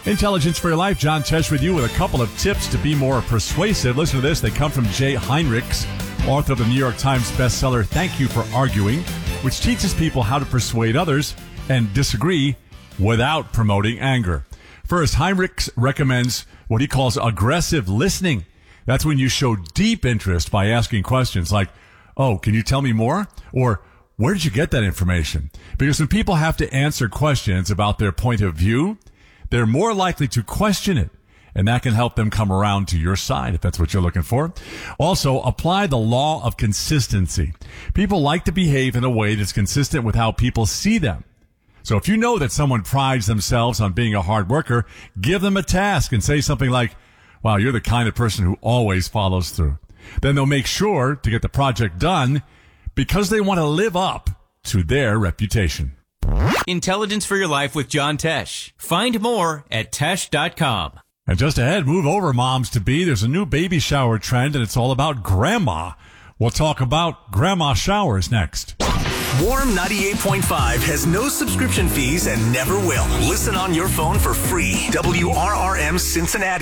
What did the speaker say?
Intelligence for Your Life. John Tesh with you with a couple of tips to be more persuasive. Listen to this. They come from Jay Heinrichs, author of the New York Times bestseller, Thank You for Arguing, which teaches people how to persuade others and disagree without promoting anger. First, Heinrichs recommends what he calls aggressive listening. That's when you show deep interest by asking questions like, oh, can you tell me more? Or, where did you get that information? Because when people have to answer questions about their point of view, they're more likely to question it, and that can help them come around to your side if that's what you're looking for. Also, apply the law of consistency. People like to behave in a way that's consistent with how people see them. So if you know that someone prides themselves on being a hard worker, give them a task and say something like, wow, you're the kind of person who always follows through. Then they'll make sure to get the project done because they want to live up to their reputation. Intelligence for Your Life with John Tesh. Find more at Tesh.com. And just ahead, move over, moms-to-be. There's a new baby shower trend, and it's all about grandma. We'll talk about grandma showers next. Warm 98.5 has no subscription fees and never will. Listen on your phone for free. WRRM Cincinnati.